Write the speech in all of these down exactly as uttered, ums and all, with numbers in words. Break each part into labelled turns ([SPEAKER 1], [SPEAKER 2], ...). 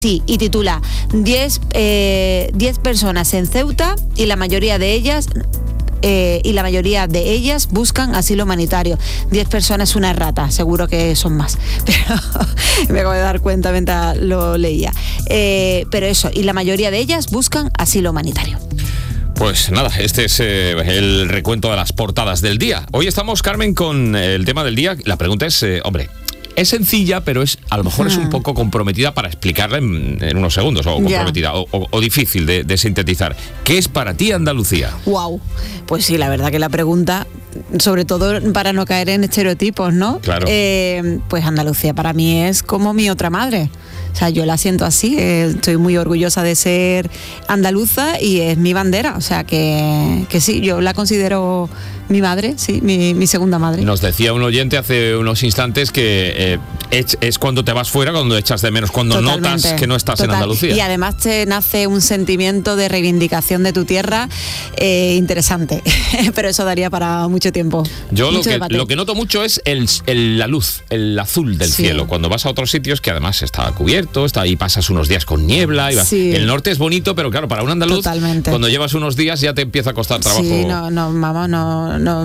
[SPEAKER 1] Sí, y titula diez eh, personas en Ceuta y la mayoría de ellas eh, y la mayoría de ellas buscan asilo humanitario. diez personas, una errata, seguro que son más, pero me acabo de dar cuenta mientras lo leía. Eh, pero eso, y la mayoría de ellas buscan asilo humanitario.
[SPEAKER 2] Pues nada, este es eh, el recuento de las portadas del día. Hoy estamos, Carmen, con el tema del día. La pregunta es, eh, hombre... Es sencilla, pero es a lo mejor es un poco comprometida para explicarla en, en unos segundos, o comprometida, o, o, o difícil de, de sintetizar. ¿Qué es para ti Andalucía?
[SPEAKER 1] Wow, pues sí, la verdad que la pregunta, sobre todo para no caer en estereotipos, ¿no?
[SPEAKER 2] Claro.
[SPEAKER 1] Eh, pues Andalucía para mí es como mi otra madre. O sea, yo la siento así, eh, estoy muy orgullosa de ser andaluza y es mi bandera. O sea, que, que sí, yo la considero mi madre, sí, mi, mi segunda madre.
[SPEAKER 2] Nos decía un oyente hace unos instantes que eh, es, es cuando te vas fuera, cuando echas de menos, cuando Totalmente. notas que no estás Total. en Andalucía.
[SPEAKER 1] Y además te nace un sentimiento de reivindicación de tu tierra eh, interesante, pero eso daría para mucho tiempo.
[SPEAKER 2] Yo lo que, lo que noto mucho es el, el, la luz, el azul del sí. cielo, cuando vas a otros sitios que además está cubierto, está ahí, pasas unos días con niebla. Y vas. Sí. El norte es bonito, pero claro, para un andaluz, Totalmente. cuando llevas unos días ya te empieza a costar trabajo.
[SPEAKER 1] Sí, no, no, vamos, no, no,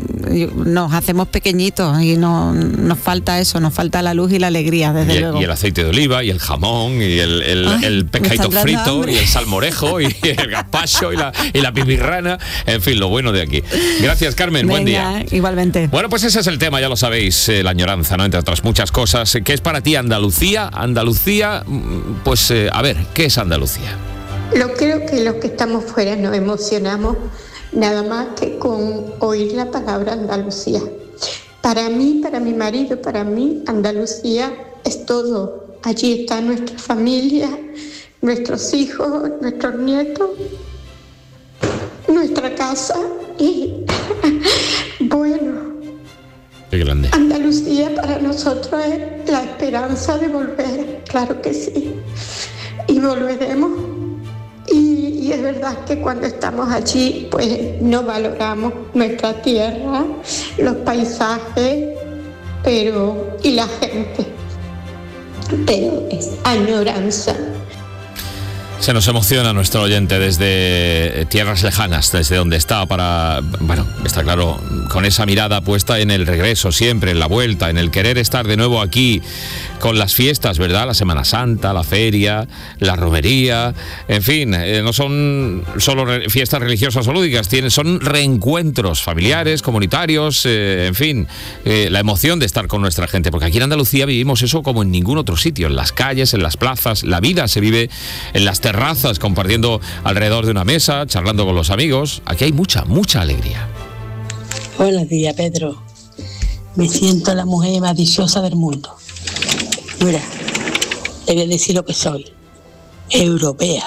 [SPEAKER 1] nos hacemos pequeñitos y no, nos falta eso, nos falta la luz y la alegría, desde
[SPEAKER 2] y,
[SPEAKER 1] luego.
[SPEAKER 2] Y el aceite de oliva, y el jamón, y el, el, Ay, el pescadito frito, y el salmorejo, y el gazpacho, y la, y la pipirrana, en fin, lo bueno de aquí. Gracias, Carmen,
[SPEAKER 1] Venga,
[SPEAKER 2] buen día.
[SPEAKER 1] Igualmente.
[SPEAKER 2] Bueno, pues ese es el tema, ya lo sabéis, eh, la añoranza, ¿no? Entre otras muchas cosas. ¿Qué es para ti Andalucía? Andalucía, pues, eh, a ver, ¿qué es Andalucía?
[SPEAKER 3] Yo creo que los que estamos fuera nos emocionamos nada más que con oír la palabra Andalucía. Para mí, para mi marido, para mí, Andalucía es todo. Allí está nuestra familia, nuestros hijos, nuestros nietos, nuestra casa y bueno,
[SPEAKER 2] qué grande.
[SPEAKER 3] Andalucía para nosotros es la esperanza de volver, claro que sí, y volveremos. Y, y es verdad que cuando estamos allí, pues no valoramos nuestra tierra, los paisajes, pero y la gente, pero es añoranza.
[SPEAKER 2] Se nos emociona nuestro oyente desde tierras lejanas, desde donde está, para, bueno, está claro, con esa mirada puesta en el regreso siempre, en la vuelta, en el querer estar de nuevo aquí con las fiestas, ¿verdad? La Semana Santa, la feria, la romería, en fin, eh, no son solo re- fiestas religiosas o lúdicas, tienen, son reencuentros familiares, comunitarios, eh, en fin, eh, la emoción de estar con nuestra gente, porque aquí en Andalucía vivimos eso como en ningún otro sitio, en las calles, en las plazas, la vida se vive en las terrazas, compartiendo alrededor de una mesa, charlando con los amigos. Aquí hay mucha, mucha alegría.
[SPEAKER 4] Buenos días, Pedro. Me siento la mujer más dichosa del mundo. Mira, te voy a decir lo que soy. Europea,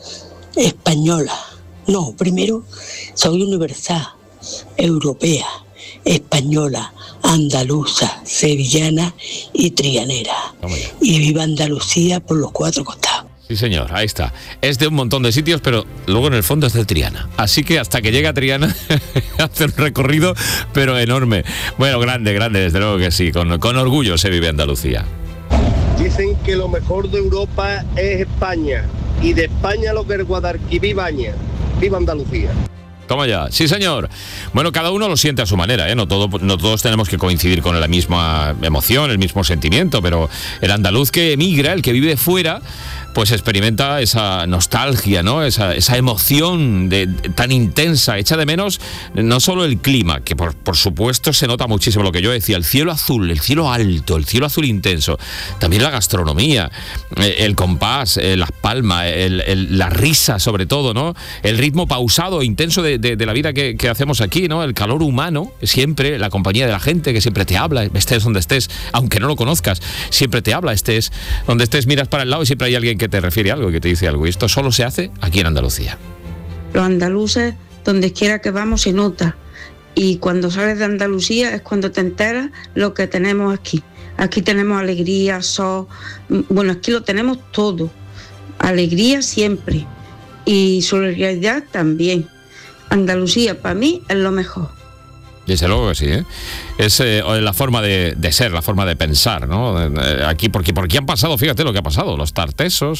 [SPEAKER 4] española. No, primero soy universal, europea, española, andaluza, sevillana y trianera. Y viva Andalucía por los cuatro costados.
[SPEAKER 2] Sí, señor, ahí está. Es de un montón de sitios, pero luego en el fondo es de Triana. Así que hasta que llega a Triana, hace un recorrido, pero enorme. Bueno, grande, grande, desde luego que sí. Con, con orgullo se vive Andalucía.
[SPEAKER 5] Dicen que lo mejor de Europa es España. Y de España lo que es Guadalquivir baña. ¡Viva Andalucía!
[SPEAKER 2] Toma ya, sí señor. Bueno, cada uno lo siente a su manera, ¿eh? No, todo, no todos tenemos que coincidir con la misma emoción, el mismo sentimiento, pero el andaluz que emigra, el que vive fuera, pues experimenta esa nostalgia, ¿no? Esa, esa emoción de, tan intensa, echa de menos no solo el clima, que por, por supuesto se nota muchísimo lo que yo decía, el cielo azul, el cielo alto, el cielo azul intenso, también la gastronomía, el compás, las palmas, el, el, la risa sobre todo, ¿no? El ritmo pausado e intenso de, de, de la vida que, que hacemos aquí, ¿no? El calor humano, siempre, la compañía de la gente que siempre te habla, estés donde estés, aunque no lo conozcas, siempre te habla, estés donde estés, miras para el lado y siempre hay alguien que te refiere algo, que te dice algo, y esto solo se hace aquí en Andalucía.
[SPEAKER 6] Los andaluces, donde quiera que vamos, se nota, y cuando sales de Andalucía es cuando te enteras lo que tenemos aquí. Aquí tenemos alegría, sol, bueno, aquí lo tenemos todo, alegría siempre, y solidaridad también. Andalucía para mí es lo mejor.
[SPEAKER 2] Desde luego que sí, ¿eh? Es eh, la forma de, de ser, la forma de pensar, ¿no? Aquí, porque, porque han pasado, fíjate lo que ha pasado, los tartesos,